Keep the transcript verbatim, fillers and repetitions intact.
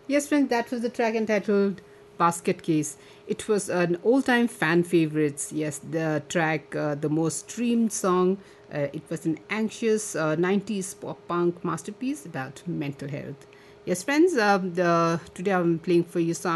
Yes, friends, that was the track entitled Basket Case. It was an all time fan favorites. Yes, the track, uh, the most streamed song. Uh, it was an anxious uh, nineties pop punk masterpiece about mental health. Yes, friends, uh, the, today I'm playing for you song